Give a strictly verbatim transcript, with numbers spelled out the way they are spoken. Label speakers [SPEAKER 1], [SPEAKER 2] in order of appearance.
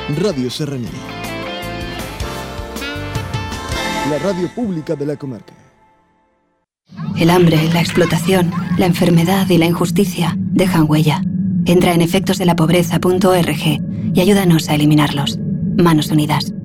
[SPEAKER 1] Radio Serranía. La radio pública de la comarca.
[SPEAKER 2] El hambre, la explotación, la enfermedad y la injusticia dejan huella. Entra en efectos de la pobreza punto org y ayúdanos a eliminarlos. Manos Unidas.